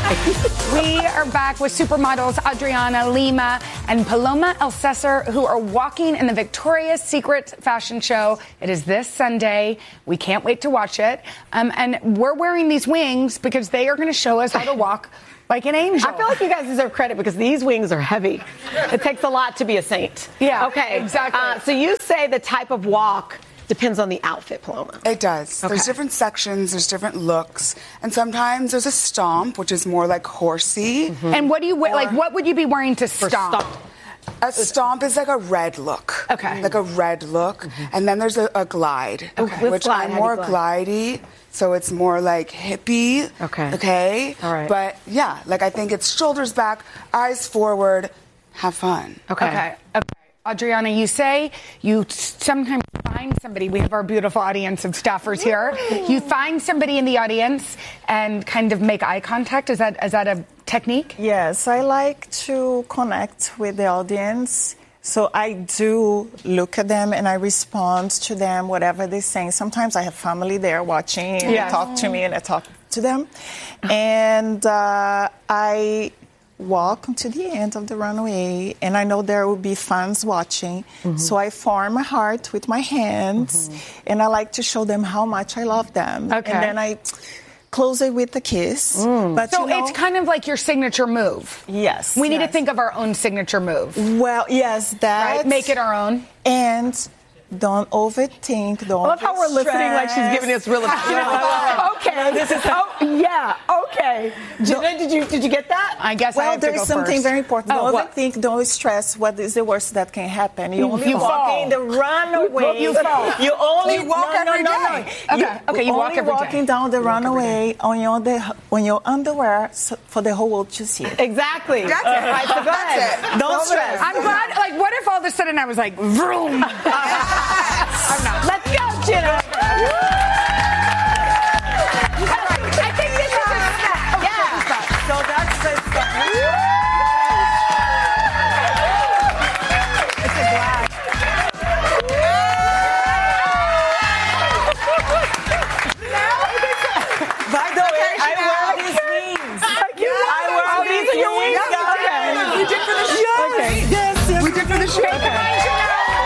We are back with supermodels Adriana Lima and Paloma Alcesar, who are walking in the Victoria's Secret fashion show. It is this Sunday. We can't wait to watch it. And we're wearing these wings because they are going to show us how to walk like an angel. I feel like you guys deserve credit because these wings are heavy. It takes a lot to be a saint. Yeah, okay, exactly. So you say the type of walk depends on the outfit, Paloma. It does. Okay. There's different sections, there's different looks, and sometimes there's a stomp, which is more like horsey. Mm-hmm. And what do you wear? Like, what would you be wearing to stomp? A stomp is like a red look. Okay. Like a red look. Mm-hmm. And then there's a glide, which glide? I'm more glidey. So it's more like hippie. Okay. Okay? All right. But yeah, like I think it's shoulders back, eyes forward, have fun. Okay. Adriana, you say you sometimes find somebody. We have our beautiful audience of staffers here. You find somebody in the audience and kind of make eye contact. Is that a technique? Yes, I like to connect with the audience. So I do look at them and I respond to them, whatever they're saying. Sometimes I have family there watching and they talk to me and I talk to them. And I walk to the end of the runway, and I know there will be fans watching. Mm-hmm. So I form a heart with my hands, and I like to show them how much I love them. Okay. And then I close it with a kiss. But So it's kind of like your signature move. Yes. We need to think of our own signature move. Well, yes, that. Right? Make it our own. And don't overthink. Don't. I love how we're listening like she's giving us real advice. Okay, this is. Okay. Jenna, did you get that? I guess I Well, have to there go is something first. very important. Oh, Don't what? overthink. Don't stress. What is the worst that can happen? You only You walk fall. in the runaway. You fall. You only You walk every day. Okay, you walk only every day. walking down the runaway on your underwear for the whole world to see it. Exactly. That's it. Right, so go That's ahead. it. Don't stress. I'm glad. Like, what if all of a sudden I was like, vroom? I'm not. Let's go, Jenna. I think this is a snack. Yeah. So that's the It's a glass. By the way, I wear these wings. I wear these wings. We did for the show. Yes. We did for the show.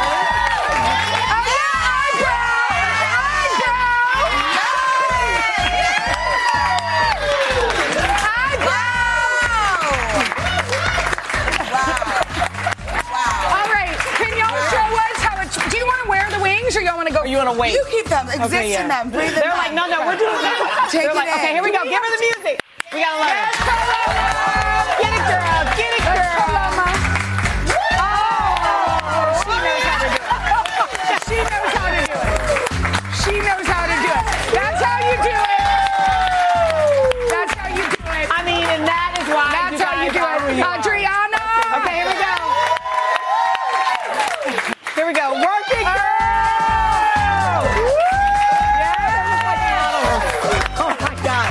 All right, can y'all show us how it's... Do you want to wear the wings or y'all want to go... You want to wait? You keep them, exist yeah. in them, breathe them They're like, no, we're doing that. Take They're it like, in. okay, here we go. Give her the music. We gotta learn. Yes, Paloma! Get it, girl. Get it, Yes, girl. Paloma. Oh, she knows how to do it. She knows how to do it. That's how you do it. That's how you do it. I mean, and that is why That's how you do guys are who it. you are. Adriana! Okay, here we go. Here we go. Work it, girl. Oh my God.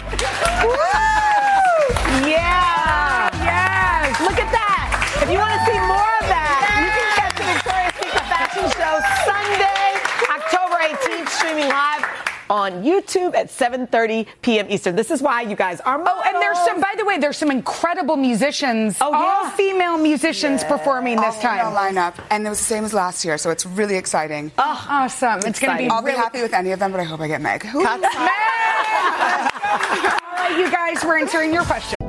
Yeah. Yes. Look at that. If you want to see more of that, you can catch the Victoria's Secret Fashion Show Sunday, October 18th, streaming live on YouTube at 7:30 p.m. Eastern. This is why you guys are models. Oh, and by the way, there's some incredible musicians, Oh, all yeah. female musicians performing this All time. lineup, and it was the same as last year, so it's really exciting. Oh, awesome. It's going to be I'll be really... happy with any of them, but I hope I get Meg. All right, you guys, we're answering your question.